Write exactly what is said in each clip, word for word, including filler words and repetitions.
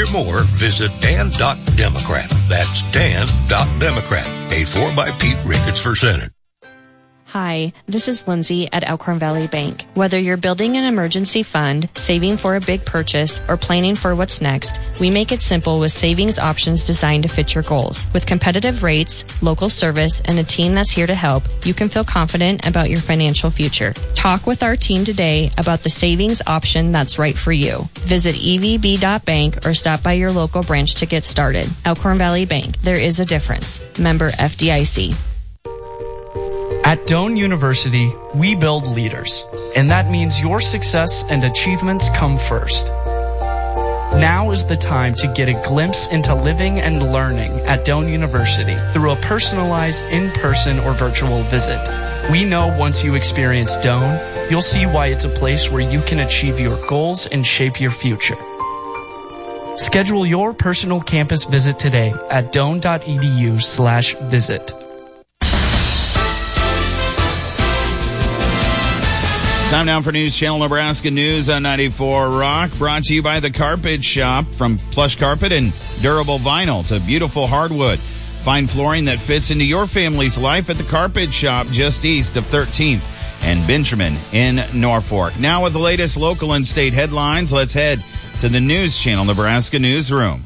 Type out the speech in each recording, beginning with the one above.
hear more, visit dan dot democrat. That's dan dot democrat. Paid for by Pete Ricketts for Senate. Hi, this is Lindsay at Elkhorn Valley Bank. Whether you're building an emergency fund, saving for a big purchase, or planning for what's next, we make it simple with savings options designed to fit your goals. With competitive rates, local service, and a team that's here to help, you can feel confident about your financial future. Talk with our team today about the savings option that's right for you. Visit E V B dot bank or stop by your local branch to get started. Elkhorn Valley Bank. There is a difference. Member F D I C. At Doane University, we build leaders, and that means your success and achievements come first. Now is the time to get a glimpse into living and learning at Doane University through a personalized in-person or virtual visit. We know once you experience Doane, you'll see why it's a place where you can achieve your goals and shape your future. Schedule your personal campus visit today at doane dot e d u slash visit. Time now for News Channel Nebraska News on ninety-four Rock, brought to you by The Carpet Shop. From plush carpet and durable vinyl to beautiful hardwood, find flooring that fits into your family's life at The Carpet Shop, just east of thirteenth and Benjamin in Norfolk. Now with the latest local and state headlines, let's head to the News Channel Nebraska newsroom.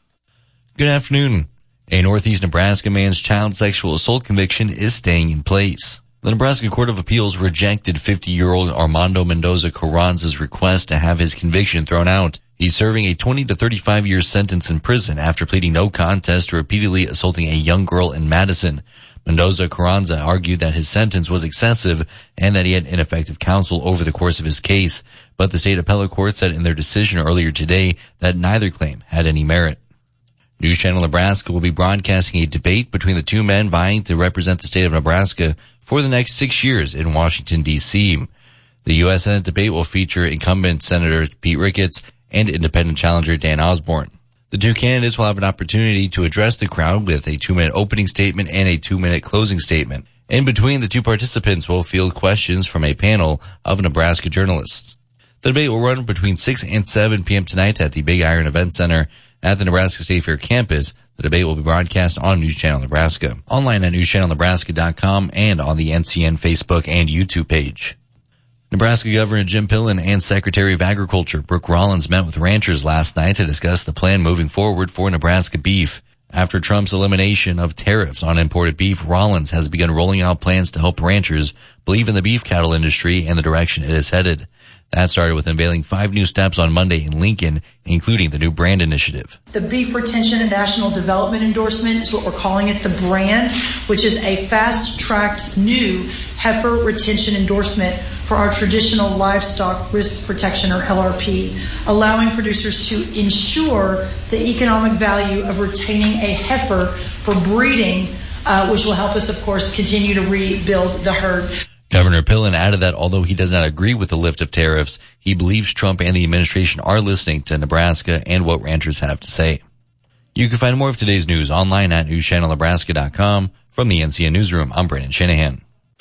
Good afternoon. A Northeast Nebraska man's child sexual assault conviction is staying in place. The Nebraska Court of Appeals rejected fifty-year-old Armando Mendoza Carranza's request to have his conviction thrown out. He's serving a twenty to thirty-five year sentence in prison after pleading no contest to repeatedly assaulting a young girl in Madison. Mendoza Carranza argued that his sentence was excessive and that he had ineffective counsel over the course of his case, but the state appellate court said in their decision earlier today that neither claim had any merit. News Channel Nebraska will be broadcasting a debate between the two men vying to represent the state of Nebraska for the next six years in Washington, D C The U S Senate debate will feature incumbent Senator Pete Ricketts and independent challenger Dan Osborne. The two candidates will have an opportunity to address the crowd with a two-minute opening statement and a two-minute closing statement. In between, the two participants will field questions from a panel of Nebraska journalists. The debate will run between six and seven p.m. tonight at the Big Iron Event Center at the Nebraska State Fair campus. The debate will be broadcast on News Channel Nebraska, online at news channel nebraska dot com, and on the N C N Facebook and YouTube page. Nebraska Governor Jim Pillen and Secretary of Agriculture Brooke Rollins met with ranchers last night to discuss the plan moving forward for Nebraska beef. After Trump's elimination of tariffs on imported beef, Rollins has begun rolling out plans to help ranchers believe in the beef cattle industry and the direction it is headed. That started with unveiling five new steps on Monday in Lincoln, including the new brand initiative. The Beef Retention and National Development Endorsement is what we're calling it, the brand, which is a fast-tracked new heifer retention endorsement for our traditional livestock risk protection, or L R P, allowing producers to ensure the economic value of retaining a heifer for breeding, uh, which will help us, of course, continue to rebuild the herd. Governor Pillen added that although he does not agree with the lift of tariffs, he believes Trump and the administration are listening to Nebraska and what ranchers have to say. You can find more of today's news online at news channel nebraska dot com. From the N C N Newsroom, I'm Brandon Shanahan.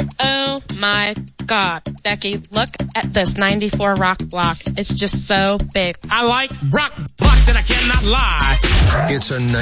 Oh my God, Becky, look at this ninety-four Rock block. It's just so big. I like rock blocks and I cannot lie. It's a